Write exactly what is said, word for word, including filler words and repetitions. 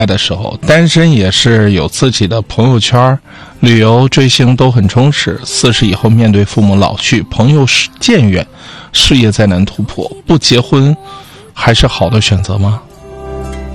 的时候，单身也是有自己的朋友圈，旅游追星都很充实。四十以后面对父母老去，朋友渐远，事业再难突破，不结婚还是好的选择吗？